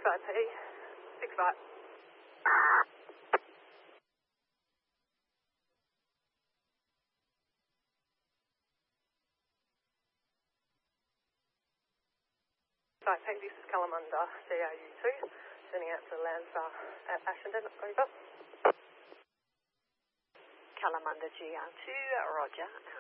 IP, 65. IP, this is Kalamunda, DAU2, sending out to Landstar at Ashenden, over. Kalamunda GR2, roger.